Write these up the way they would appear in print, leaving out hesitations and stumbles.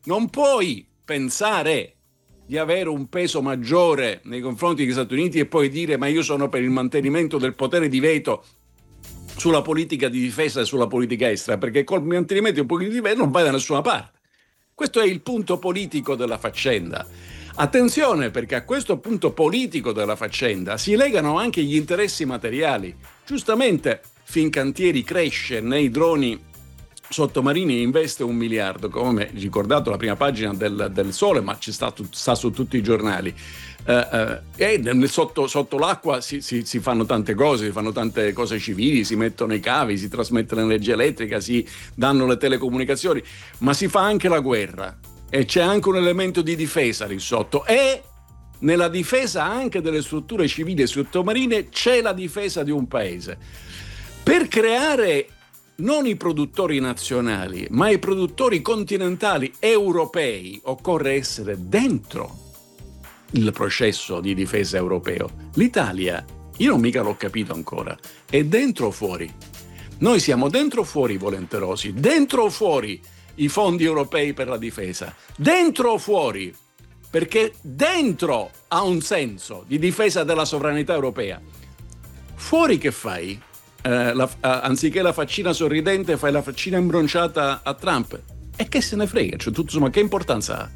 non puoi pensare di avere un peso maggiore nei confronti degli Stati Uniti e poi dire ma io sono per il mantenimento del potere di veto sulla politica di difesa e sulla politica estera, perché col mantenimento del potere di veto non vai da nessuna parte. Questo è il punto politico della faccenda. Attenzione, perché a questo punto politico della faccenda si legano anche gli interessi materiali. Giustamente Fincantieri cresce nei droni sottomarini, investe 1 miliardo, come ricordato la prima pagina del Sole, ma sta su tutti i giornali. E sotto l'acqua si fanno tante cose, si fanno tante cose civili, si mettono i cavi, si trasmette l'energia elettrica, si danno le telecomunicazioni, ma si fa anche la guerra e c'è anche un elemento di difesa lì sotto, e nella difesa anche delle strutture civili e sottomarine c'è la difesa di un paese. Per creare non i produttori nazionali, ma i produttori continentali europei, occorre essere dentro il processo di difesa europeo. L'Italia, io non mica l'ho capito ancora, è dentro o fuori? Noi siamo dentro o fuori volenterosi? Dentro o fuori i fondi europei per la difesa? Dentro o fuori? Perché dentro ha un senso di difesa della sovranità europea. Fuori che fai? Anziché la faccina sorridente fai la faccina imbronciata a Trump, e che se ne frega, cioè, tutto insomma, che importanza ha?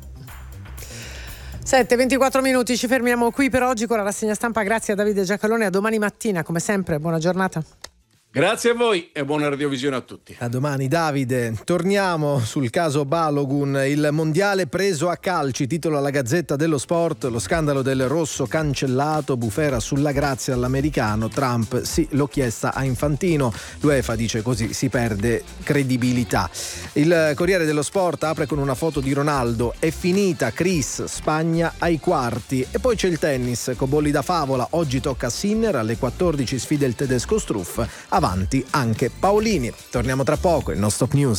7:24 minuti, ci fermiamo qui per oggi con la rassegna stampa. Grazie a Davide Giacalone, a domani mattina come sempre, buona giornata. Grazie a voi e buona radiovisione a tutti. A domani Davide. Torniamo sul caso Balogun, il mondiale preso a calci, titola la Gazzetta dello Sport, lo scandalo del rosso cancellato, bufera sulla grazia all'americano, Trump sì, l'ho chiesta a Infantino, l'UEFA dice così si perde credibilità. Il Corriere dello Sport apre con una foto di Ronaldo, è finita Chris, Spagna ai quarti, e poi c'è il tennis, con bolli da favola, oggi tocca a Sinner, alle 14 sfida il tedesco Struff, avanti anche Paolini. Torniamo tra poco, il No Stop News.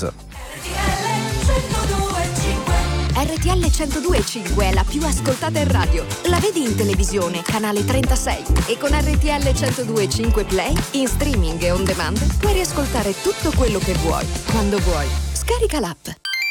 RTL 102.5 è la più ascoltata in radio. La vedi in televisione, canale 36, e con RTL 102.5 Play, in streaming e on demand, puoi riascoltare tutto quello che vuoi, quando vuoi. Scarica l'app.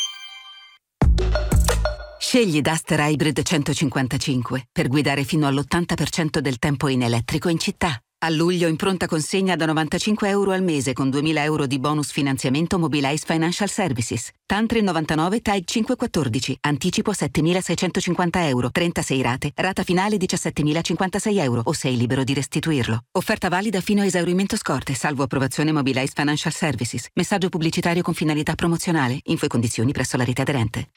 Scegli Duster Hybrid 155 per guidare fino all'80% del tempo in elettrico in città. A luglio in pronta consegna da €95 al mese con 2.000 euro di bonus finanziamento Mobilize Financial Services. Tantri 99 TAG 514, anticipo 7.650 euro, 36 rate, rata finale 17.056 euro o sei libero di restituirlo. Offerta valida fino a esaurimento scorte, salvo approvazione Mobilize Financial Services. Messaggio pubblicitario con finalità promozionale. Info e condizioni presso la rete aderente.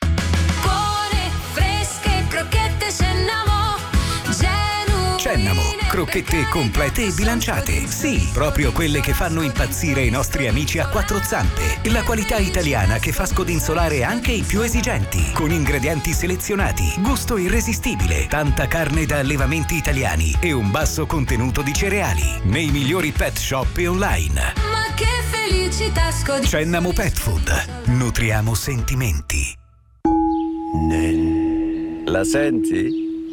Cennamo, crocchette complete e bilanciate. Sì, proprio quelle che fanno impazzire i nostri amici a quattro zampe. La qualità italiana che fa scodinzolare anche i più esigenti. Con ingredienti selezionati, gusto irresistibile, tanta carne da allevamenti italiani e un basso contenuto di cereali. Nei migliori pet shop e online. Ma che felicità Cennamo Pet Food. Nutriamo sentimenti. La senti?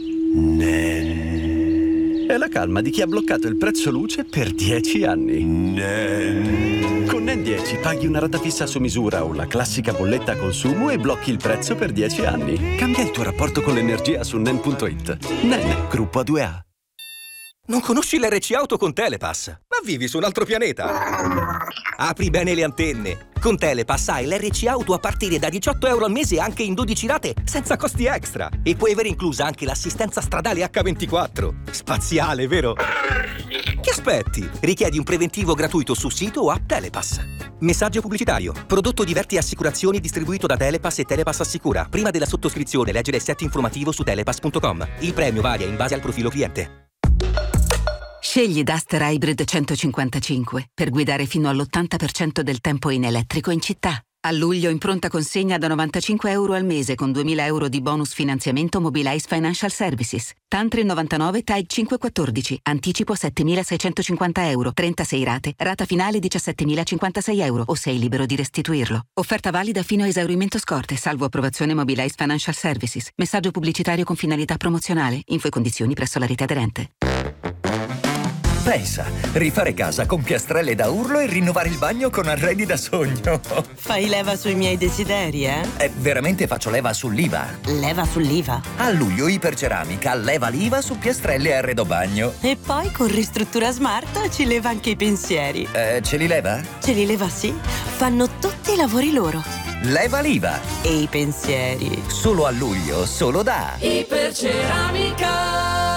È la calma di chi ha bloccato il prezzo luce per 10 anni. Con NEN 10 paghi una rata fissa su misura o la classica bolletta a consumo e blocchi il prezzo per 10 anni. Cambia il tuo rapporto con l'energia su NEN.it. NEN, gruppo A2A. Non conosci l'RC Auto con Telepass, ma vivi su un altro pianeta. Apri bene le antenne. Con Telepass hai l'RC Auto a partire da €18 al mese anche in 12 rate, senza costi extra. E puoi avere inclusa anche l'assistenza stradale H24. Spaziale, vero? Che aspetti? Richiedi un preventivo gratuito su sito o app Telepass. Messaggio pubblicitario. Prodotto Diverti Assicurazioni distribuito da Telepass e Telepass Assicura. Prima della sottoscrizione leggere il set informativo su telepass.com. Il premio varia in base al profilo cliente. Scegli Duster Hybrid 155 per guidare fino all'80% del tempo in elettrico in città. A luglio in pronta consegna da €95 al mese con 2.000 euro di bonus finanziamento Mobilize Financial Services. Tantri 99 TAG 514, anticipo 7.650 euro, 36 rate, rata finale 17.056 euro o sei libero di restituirlo. Offerta valida fino a esaurimento scorte, salvo approvazione Mobilize Financial Services. Messaggio pubblicitario con finalità promozionale. Info e condizioni presso la rete aderente. Pensa, rifare casa con piastrelle da urlo e rinnovare il bagno con arredi da sogno. Fai leva sui miei desideri, eh? Veramente faccio leva sull'IVA. Leva sull'IVA? A luglio Iperceramica leva l'IVA su piastrelle e arredo bagno. E poi con Ristruttura Smart ci leva anche i pensieri. Ce li leva? Ce li leva, sì. Fanno tutti i lavori loro. Leva l'IVA. E i pensieri. Solo a luglio, solo da Iperceramica.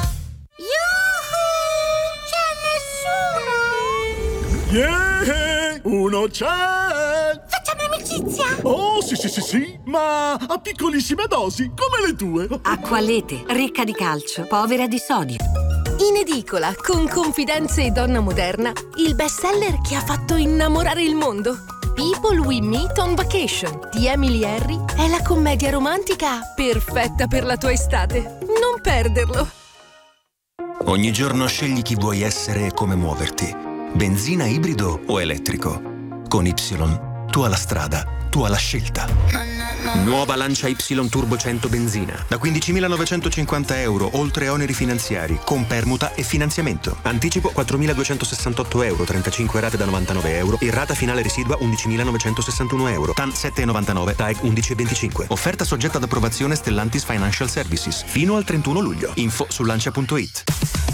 Yeah! Uno c'è! Facciamo amicizia! Oh, sì, ma a piccolissime dosi, come le tue. Acqualete, ricca di calcio, povera di sodio. In edicola, con Confidenze e Donna Moderna, il bestseller che ha fatto innamorare il mondo. People We Meet on Vacation di Emily Henry è la commedia romantica perfetta per la tua estate. Non perderlo! Ogni giorno scegli chi vuoi essere e come muoverti. Benzina, ibrido o elettrico. Con Y, tu hai la strada, tu hai la scelta. Nuova Lancia Y Turbo 100 benzina. Da 15.950 euro, oltre oneri finanziari, con permuta e finanziamento. Anticipo 4.268 euro, 35 rate da 99 euro e rata finale residua 11.961 euro. TAN 7,99, TAEG 11,25. Offerta soggetta ad approvazione Stellantis Financial Services. Fino al 31 luglio. Info su lancia.it.